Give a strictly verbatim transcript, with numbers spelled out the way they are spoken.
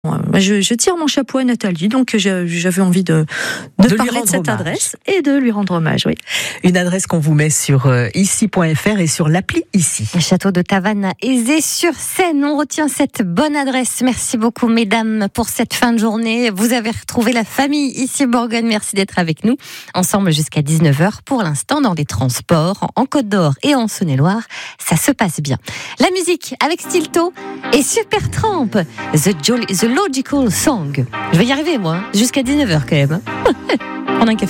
Je, je tire mon chapeau à Nathalie, donc j'avais envie de, de, de parler de cette hommage. adresse et de lui rendre hommage. Oui. Une adresse qu'on vous met sur euh, ici point f r et sur l'appli Ici. Le château de Tavannes à Aizé-sur-Seine. On retient cette bonne adresse. Merci beaucoup, mesdames, pour cette fin de journée. Vous avez retrouvé la famille ici Bourgogne. Merci d'être avec nous. Ensemble jusqu'à dix-neuf heures. Pour l'instant, dans les transports, en Côte d'Or et en Saône-et-Loire, ça se passe bien. La musique avec Stilto et Supertramp. The Jolly, The Logical Song. Je vais y arriver, moi, jusqu'à dix-neuf heures quand même. Prendre un café.